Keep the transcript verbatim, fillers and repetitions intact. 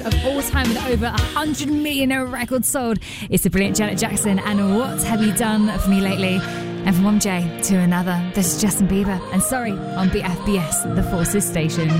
Of all time with over one hundred million records sold. It's the brilliant Janet Jackson and What Have You Done For Me Lately? And from one J to another, this is Justin Bieber and Sorry on B F B S, the Forces Station.